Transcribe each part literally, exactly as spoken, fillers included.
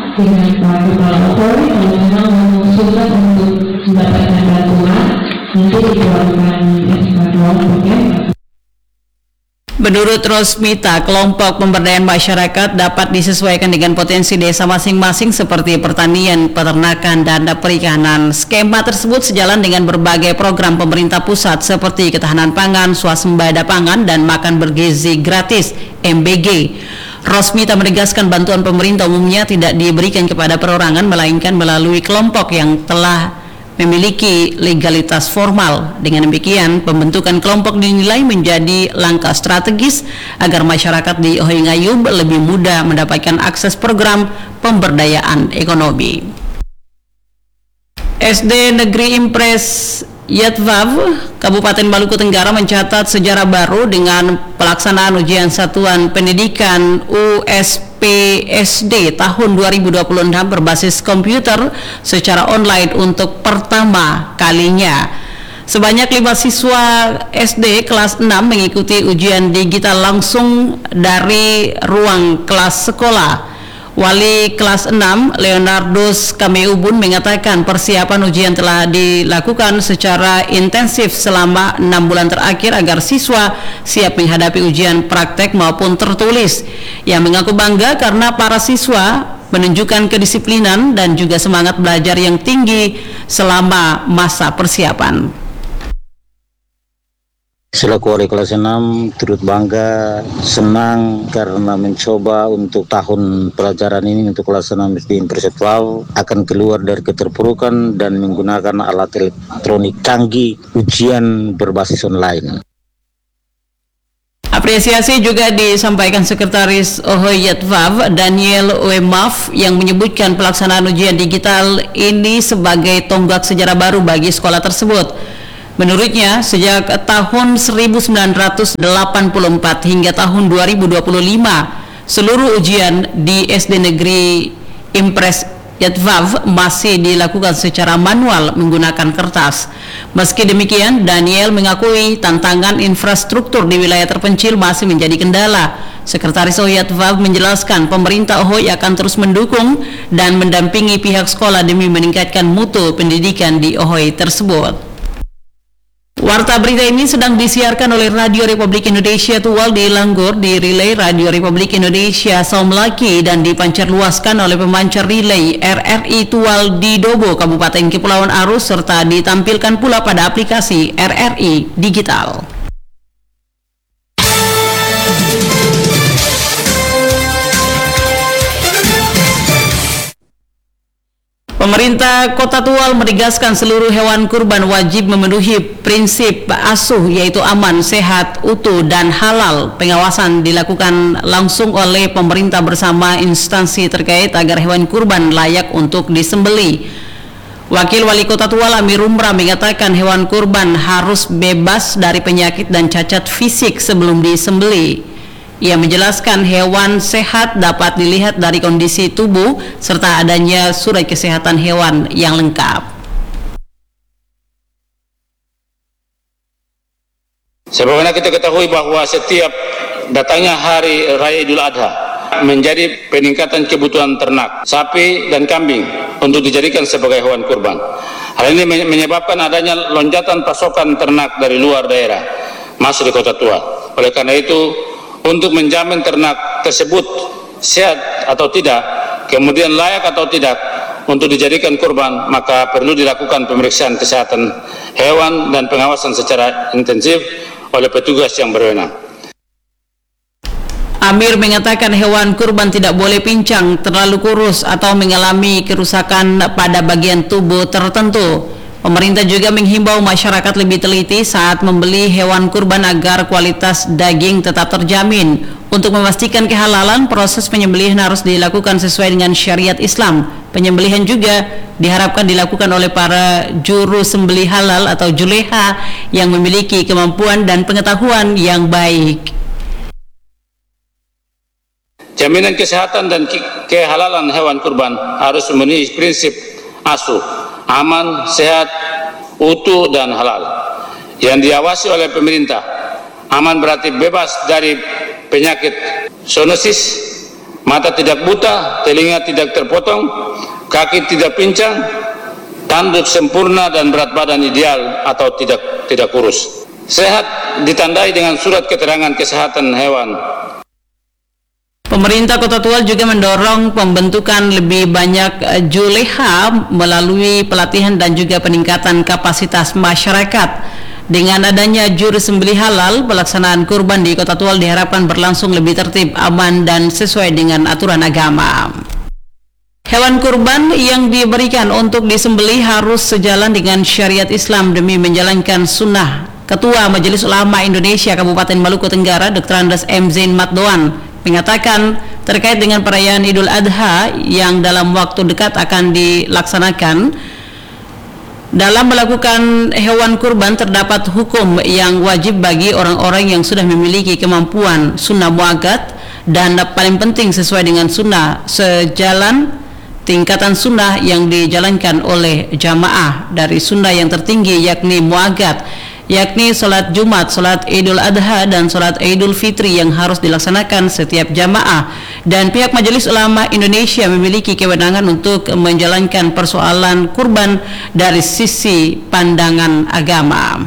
dengan Pak Kepala Polri kalau memang mengusulkan untuk mendapatkan bantuan nanti dikeluarkan S K dua pakai. Menurut Rosmita, kelompok pemberdayaan masyarakat dapat disesuaikan dengan potensi desa masing-masing seperti pertanian, peternakan, dan perikanan. Skema tersebut sejalan dengan berbagai program pemerintah pusat seperti ketahanan pangan, swasembada pangan, dan makan bergizi gratis M B G. Rosmita menegaskan bantuan pemerintah umumnya tidak diberikan kepada perorangan, melainkan melalui kelompok yang telah memiliki legalitas formal. Dengan demikian, pembentukan kelompok dinilai menjadi langkah strategis agar masyarakat di Ohoy Ngayub lebih mudah mendapatkan akses program pemberdayaan ekonomi. S D Negeri Impres Yatvav, Kabupaten Maluku Tenggara mencatat sejarah baru dengan pelaksanaan ujian satuan pendidikan U S P S D tahun dua ribu dua puluh enam berbasis komputer secara online untuk pertama kalinya. Sebanyak lima siswa S D kelas enam mengikuti ujian digital langsung dari ruang kelas sekolah. Wali kelas enam Leonardus Kameubun mengatakan persiapan ujian telah dilakukan secara intensif selama enam bulan terakhir agar siswa siap menghadapi ujian praktek maupun tertulis. Yang mengaku bangga karena para siswa menunjukkan kedisiplinan dan juga semangat belajar yang tinggi selama masa persiapan. Selaku wali kelas enam, turut bangga, senang karena mencoba untuk tahun pelajaran ini untuk kelas enam S D Impres Yatvav akan keluar dari keterpurukan dan menggunakan alat elektronik canggih ujian berbasis online. Apresiasi juga disampaikan Sekretaris Ohoy Yatvav Daniel Wemaf yang menyebutkan pelaksanaan ujian digital ini sebagai tonggak sejarah baru bagi sekolah tersebut. Menurutnya, sejak tahun seribu sembilan ratus delapan puluh empat hingga tahun dua ribu dua puluh lima, seluruh ujian di S D Negeri Impres Yatvav masih dilakukan secara manual menggunakan kertas. Meski demikian, Daniel mengakui tantangan infrastruktur di wilayah terpencil masih menjadi kendala. Sekretaris Ohoy Yatvav menjelaskan pemerintah Ohoy akan terus mendukung dan mendampingi pihak sekolah demi meningkatkan mutu pendidikan di Ohoy tersebut. Warta berita ini sedang disiarkan oleh Radio Republik Indonesia Tuwal di Langgur, di relay Radio Republik Indonesia Saumlaki, dan dipancarluaskan oleh pemancar relay R R I Tuwal di Dobo, Kabupaten Kepulauan Arus, serta ditampilkan pula pada aplikasi R R I Digital. Pemerintah Kota Tuwal menegaskan seluruh hewan kurban wajib memenuhi prinsip asuh, yaitu aman, sehat, utuh, dan halal. Pengawasan dilakukan langsung oleh pemerintah bersama instansi terkait agar hewan kurban layak untuk disembelih. Wakil Wali Kota Tuwal Amir Umrah mengatakan hewan kurban harus bebas dari penyakit dan cacat fisik sebelum disembelih. Ia menjelaskan hewan sehat dapat dilihat dari kondisi tubuh serta adanya surat kesehatan hewan yang lengkap. Sebagaimana kita ketahui bahwa setiap datangnya hari Raya Idul Adha menjadi peningkatan kebutuhan ternak, sapi dan kambing untuk dijadikan sebagai hewan kurban. Hal ini menyebabkan adanya lonjakan pasokan ternak dari luar daerah masuk di Kota Tuwal. Oleh karena itu, untuk menjamin ternak tersebut sehat atau tidak, kemudian layak atau tidak untuk dijadikan kurban, maka perlu dilakukan pemeriksaan kesehatan hewan dan pengawasan secara intensif oleh petugas yang berwenang. Amir mengatakan hewan kurban tidak boleh pincang, terlalu kurus, atau mengalami kerusakan pada bagian tubuh tertentu. Pemerintah juga menghimbau masyarakat lebih teliti saat membeli hewan kurban agar kualitas daging tetap terjamin. Untuk memastikan kehalalan, proses penyembelihan harus dilakukan sesuai dengan syariat Islam. Penyembelihan juga diharapkan dilakukan oleh para juru sembelih halal atau juleha yang memiliki kemampuan dan pengetahuan yang baik. Jaminan kesehatan dan kehalalan hewan kurban harus memenuhi prinsip asuh, aman, sehat, utuh, dan halal yang diawasi oleh pemerintah. Aman berarti bebas dari penyakit zoonosis, mata tidak buta, telinga tidak terpotong, kaki tidak pincang, tanduk sempurna dan berat badan ideal atau tidak tidak kurus. Sehat ditandai dengan surat keterangan kesehatan hewan. Pemerintah Kota Tual juga mendorong pembentukan lebih banyak juleha melalui pelatihan dan juga peningkatan kapasitas masyarakat. Dengan adanya juru sembelih halal, pelaksanaan kurban di Kota Tual diharapkan berlangsung lebih tertib, aman, dan sesuai dengan aturan agama. Hewan kurban yang diberikan untuk disembelih harus sejalan dengan syariat Islam demi menjalankan sunnah. Ketua Majelis Ulama Indonesia Kabupaten Maluku Tenggara, Doktor Andes M. Zain Matdoan, mengatakan terkait dengan perayaan Idul Adha yang dalam waktu dekat akan dilaksanakan, dalam melakukan hewan kurban terdapat hukum yang wajib bagi orang-orang yang sudah memiliki kemampuan sunnah muakkad dan paling penting sesuai dengan sunnah, sejalan tingkatan sunnah yang dijalankan oleh jamaah dari sunnah yang tertinggi yakni muakkad, yakni sholat Jumat, sholat Idul Adha, dan sholat Idul Fitri yang harus dilaksanakan setiap jamaah. Dan pihak Majelis Ulama Indonesia memiliki kewenangan untuk menjalankan persoalan kurban dari sisi pandangan agama.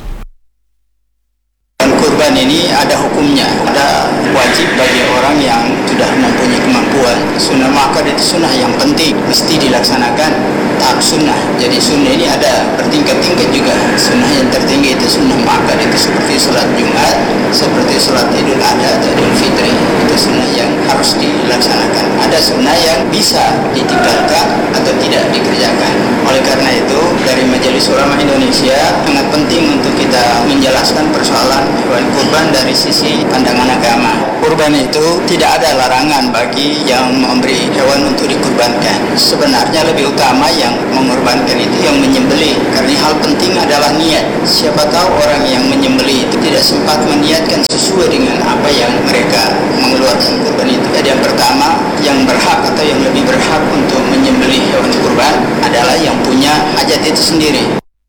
Kurban ini ada hukumnya, ada wajib bagi orang yang sudah mempunyai kemampuan. Sunnah muakkad itu sunnah yang penting, mesti dilaksanakan tahap sunnah. Jadi sunnah ini ada bertingkat-tingkat juga. Sunnah yang tertinggi itu sunnah muakkad, itu seperti sholat Jumat, seperti sholat Idul Adha atau Idul Fitri. Itu sunnah yang harus dilaksanakan. Ada sunnah yang bisa ditinggalkan atau tidak dikerjakan. Oleh karena itu, dari Majelis Ulama Indonesia sangat penting untuk kita menjelaskan persoalan hewan kurban dari sisi pandangan agama. Kurban itu tidak ada larangan bagi yang memberi hewan untuk dikurbankan. Sebenarnya lebih utama yang mengorbankan itu yang menyembelih, karena hal penting adalah niat. Siapa tahu orang yang menyembelih itu tidak sempat meniatkan sesuai dengan apa yang mereka mengeluarkan kurban itu. Jadi yang pertama, yang berhak atau yang lebih berhak untuk menyembelih hewan kurban adalah yang punya hajat itu sendiri.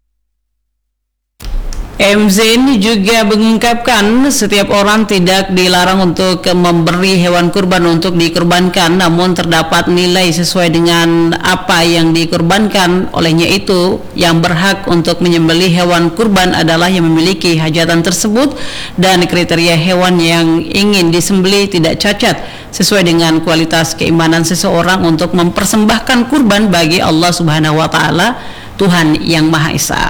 M. Zain juga mengungkapkan setiap orang tidak dilarang untuk memberi hewan kurban untuk dikurbankan, namun terdapat nilai sesuai dengan apa yang dikurbankan. Olehnya itu, yang berhak untuk menyembelih hewan kurban adalah yang memiliki hajatan tersebut dan kriteria hewan yang ingin disembelih tidak cacat sesuai dengan kualitas keimanan seseorang untuk mempersembahkan kurban bagi Allah Subhanahu wa taala, Tuhan yang Maha Esa.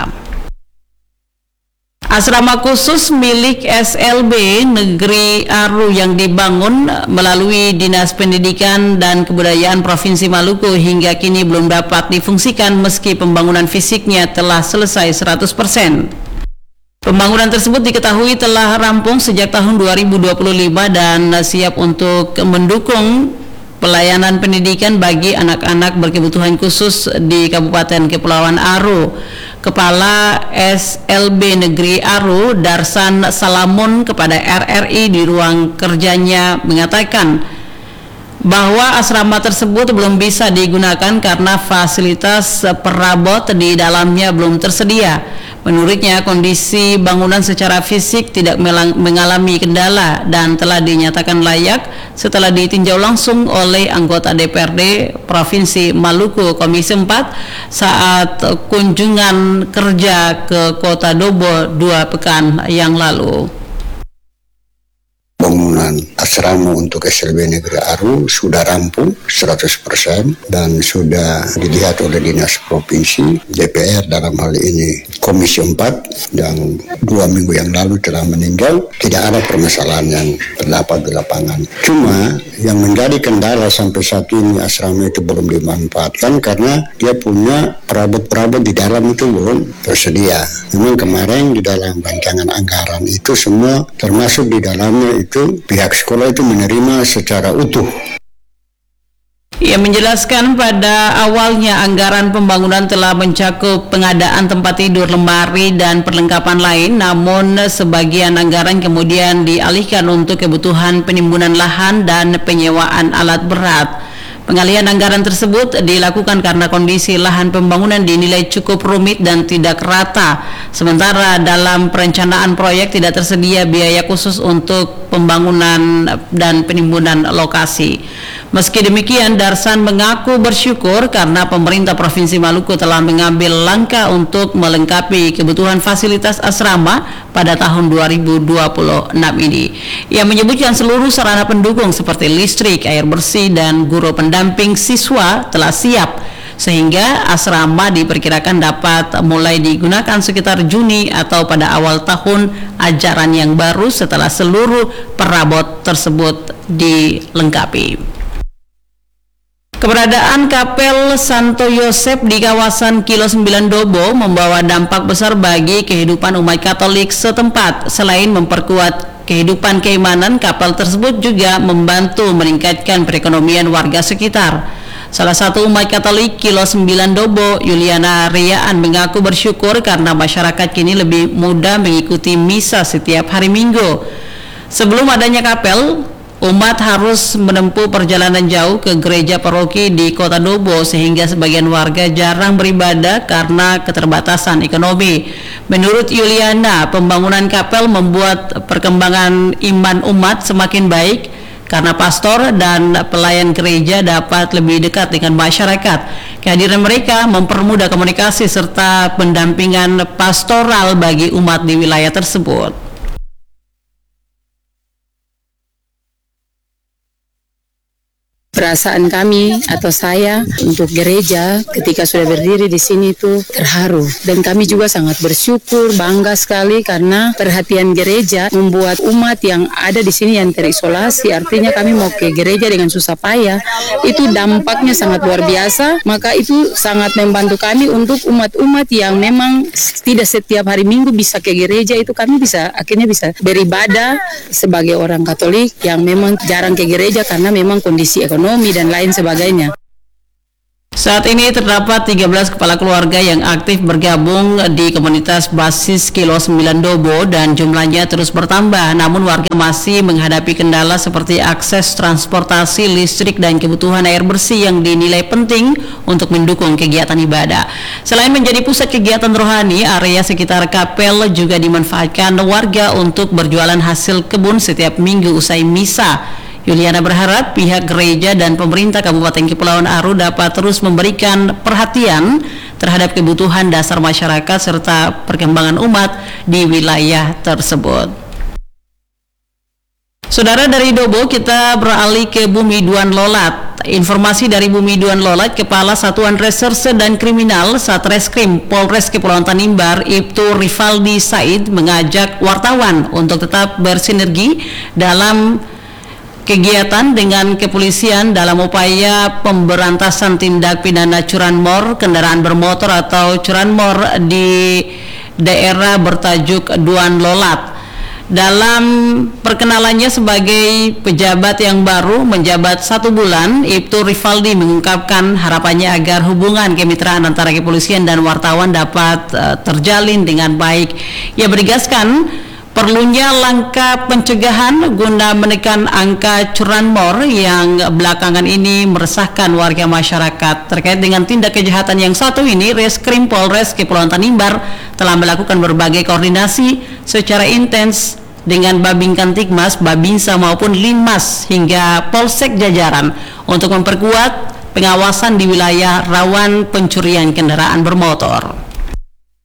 Asrama khusus milik S L B Negeri Aru yang dibangun melalui Dinas Pendidikan dan Kebudayaan Provinsi Maluku hingga kini belum dapat difungsikan meski pembangunan fisiknya telah selesai seratus persen. Pembangunan tersebut diketahui telah rampung sejak tahun dua ribu dua puluh lima dan siap untuk mendukung pelayanan pendidikan bagi anak-anak berkebutuhan khusus di Kabupaten Kepulauan Aru. Kepala S L B Negeri Aru, Darsan Salamun, kepada R R I di ruang kerjanya mengatakan bahwa asrama tersebut belum bisa digunakan karena fasilitas perabot di dalamnya belum tersedia. Menurutnya, kondisi bangunan secara fisik tidak mengalami kendala dan telah dinyatakan layak setelah ditinjau langsung oleh anggota D P R D Provinsi Maluku Komisi empat saat kunjungan kerja ke Kota Dobo dua pekan yang lalu. Bangunan asrama untuk S L B Negeri Aru sudah rampung seratus persen dan sudah dilihat oleh Dinas Provinsi, D P R dalam hal ini Komisi empat, dan dua minggu yang lalu telah meninjau. Tidak ada permasalahan yang terdapat di lapangan. Cuma yang menjadi kendala sampai saat ini asrama itu belum dimanfaatkan karena dia punya perabot-perabot di dalam itu belum tersedia. Memang kemarin di dalam rancangan anggaran itu semua termasuk di dalamnya itu itu pihak sekolah itu menerima secara utuh. Ia menjelaskan pada awalnya anggaran pembangunan telah mencakup pengadaan tempat tidur, lemari, dan perlengkapan lain, namun sebagian anggaran kemudian dialihkan untuk kebutuhan penimbunan lahan dan penyewaan alat berat. Pengalihan anggaran tersebut dilakukan karena kondisi lahan pembangunan dinilai cukup rumit dan tidak rata. Sementara dalam perencanaan proyek tidak tersedia biaya khusus untuk pembangunan dan penimbunan lokasi. Meski demikian, Darsan mengaku bersyukur karena pemerintah Provinsi Maluku telah mengambil langkah untuk melengkapi kebutuhan fasilitas asrama pada tahun dua ribu dua puluh enam ini. Ia menyebutkan seluruh sarana pendukung seperti listrik, air bersih, dan guru pendamping siswa telah siap, sehingga asrama diperkirakan dapat mulai digunakan sekitar Juni atau pada awal tahun ajaran yang baru setelah seluruh perabot tersebut dilengkapi. Keberadaan Kapel Santo Yosep di kawasan Kilo sembilan Dobo membawa dampak besar bagi kehidupan umat Katolik setempat. Selain memperkuat kehidupan keimanan, kapel tersebut juga membantu meningkatkan perekonomian warga sekitar. Salah satu umat Katolik Kilo sembilan Dobo, Yuliana Riaan, mengaku bersyukur karena masyarakat kini lebih mudah mengikuti misa setiap hari Minggu. Sebelum adanya kapel, umat harus menempuh perjalanan jauh ke gereja paroki di Kota Dobo sehingga sebagian warga jarang beribadah karena keterbatasan ekonomi. Menurut Yuliana, pembangunan kapel membuat perkembangan iman umat semakin baik karena pastor dan pelayan gereja dapat lebih dekat dengan masyarakat. Kehadiran mereka mempermudah komunikasi serta pendampingan pastoral bagi umat di wilayah tersebut. Perasaan kami atau saya untuk gereja ketika sudah berdiri di sini itu terharu, dan kami juga sangat bersyukur, bangga sekali karena perhatian gereja membuat umat yang ada di sini yang terisolasi, artinya kami mau ke gereja dengan susah payah, itu dampaknya sangat luar biasa. Maka itu sangat membantu kami untuk umat-umat yang memang tidak setiap hari Minggu bisa ke gereja, itu kami bisa akhirnya bisa beribadah sebagai orang Katolik yang memang jarang ke gereja karena memang kondisi ekonomi dan lain sebagainya. Saat ini terdapat tiga belas kepala keluarga yang aktif bergabung di komunitas basis Kilo sembilan Dobo dan jumlahnya terus bertambah. Namun warga masih menghadapi kendala seperti akses transportasi, listrik, dan kebutuhan air bersih yang dinilai penting untuk mendukung kegiatan ibadah. Selain menjadi pusat kegiatan rohani, area sekitar kapel juga dimanfaatkan warga untuk berjualan hasil kebun setiap minggu usai misa. Yuliana berharap pihak gereja dan pemerintah Kabupaten Kepulauan Aru dapat terus memberikan perhatian terhadap kebutuhan dasar masyarakat serta perkembangan umat di wilayah tersebut. Saudara, dari Dobo kita beralih ke Bumi Duan Lolat. Informasi dari Bumi Duan Lolat, Kepala Satuan Reserse dan Kriminal Satreskrim Polres Kepulauan Tanimbar, Ibtu Rivaldi Said, mengajak wartawan untuk tetap bersinergi dalam kegiatan dengan kepolisian dalam upaya pemberantasan tindak pidana curanmor kendaraan bermotor atau curanmor di daerah bertajuk Duan Lolat. Dalam perkenalannya sebagai pejabat yang baru menjabat satu bulan, Ibtu Rivaldi mengungkapkan harapannya agar hubungan kemitraan antara kepolisian dan wartawan dapat uh, terjalin dengan baik. Ia menegaskan perlunya langkah pencegahan guna menekan angka curanmor yang belakangan ini meresahkan warga masyarakat. Terkait dengan tindak kejahatan yang satu ini, Reskrim Polres Kepulauan Tanimbar telah melakukan berbagai koordinasi secara intens dengan Babin Kantikmas, Babinsa maupun Linmas hingga Polsek jajaran untuk memperkuat pengawasan di wilayah rawan pencurian kendaraan bermotor.